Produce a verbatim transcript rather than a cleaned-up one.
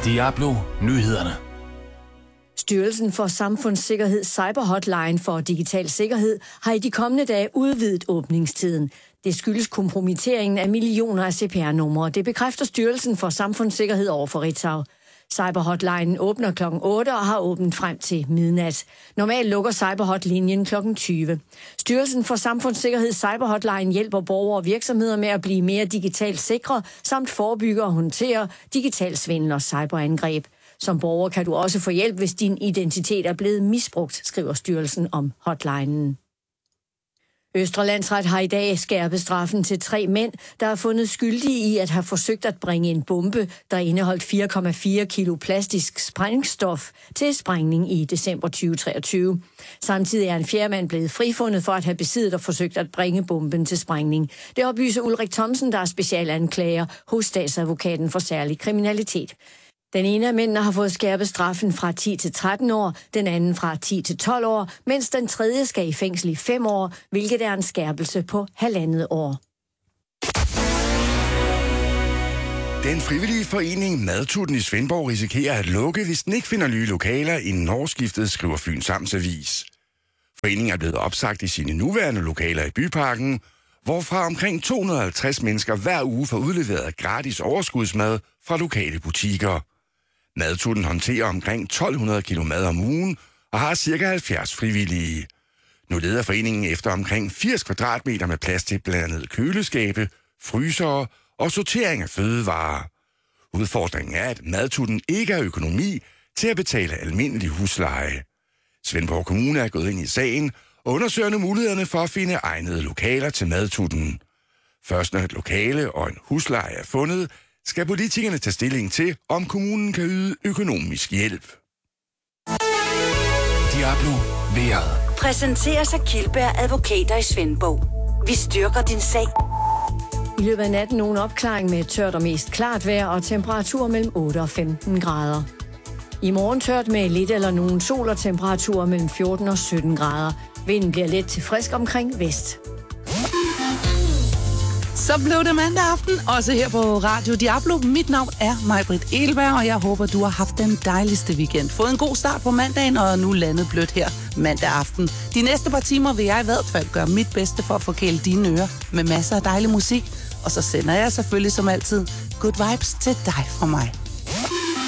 Diablo Nyhederne. Styrelsen for Samfundssikkerhed Cyberhotline for Digital Sikkerhed har i de kommende dage udvidet åbningstiden. Det skyldes kompromitteringen af millioner af C P R-numre. Det bekræfter Styrelsen for Samfundssikkerhed over for Ritzau. Cyberhotline åbner klokken otte og har åbent frem til midnat. Normalt lukker Cyberhotlinjen klokken tyve. Styrelsen for Samfundssikkerhed Cyberhotline hjælper borgere og virksomheder med at blive mere digitalt sikre, samt forebygge og håndtere digital svindel og cyberangreb. Som borger kan du også få hjælp, hvis din identitet er blevet misbrugt, skriver styrelsen om hotlinen. Østre Landsret har i dag skærpet straffen til tre mænd, der er fundet skyldige i at have forsøgt at bringe en bombe, der indeholdt fire komma fire kilo plastisk sprængstof, til sprængning i december tyve treogtyve. Samtidig er en fjerde mand blevet frifundet for at have besiddet og forsøgt at bringe bomben til sprængning. Det oplyser Ulrik Thomsen, der er specialanklager hos statsadvokaten for særlig kriminalitet. Den ene af mændene har fået skærpet straffen fra ti til tretten år, den anden fra ti til tolv år, mens den tredje skal i fængsel i fem år, hvilket er en skærpelse på halvandet år. Den frivillige forening Madtutten i Svendborg risikerer at lukke, hvis den ikke finder nye lokaler inden årsskiftet, skriver Fyns Amtsavis. Foreningen er blevet opsagt i sine nuværende lokaler i Byparken, hvorfra omkring to hundrede og halvtreds mennesker hver uge får udleveret gratis overskudsmad fra lokale butikker. Madtutten håndterer omkring tolv hundrede kilo mad om ugen og har ca. halvfjerds frivillige. Nu leder foreningen efter omkring firs kvadratmeter med plads til blandt andet køleskabe, frysere og sortering af fødevarer. Udfordringen er, at Madtutten ikke har økonomi til at betale almindelig husleje. Svendborg Kommune er gået ind i sagen og undersøger nu mulighederne for at finde egnede lokaler til Madtutten. Først når et lokale og en husleje er fundet, skal politikerne tage stilling til, om kommunen kan yde økonomisk hjælp. Diablo vejret. Præsenteres af Kildberg Advokater i Svendborg. Vi styrker din sag. I løbet af natten nogen opklaring med tørt og mest klart vejr og temperatur mellem otte og femten grader. I morgen tørt med lidt eller nogen sol og temperaturer mellem fjorten og sytten grader. Vinden bliver let til frisk omkring vest. Så blev det mandag aften, også her på Radio Diablo. Mit navn er Maj-Britt Egelberg, og jeg håber, du har haft den dejligste weekend. Fået en god start på mandagen, og nu landet blødt her mandag aften. De næste par timer vil jeg i hvert fald gøre mit bedste for at forkæle dine ører med masser af dejlig musik. Og så sender jeg selvfølgelig som altid good vibes til dig fra mig.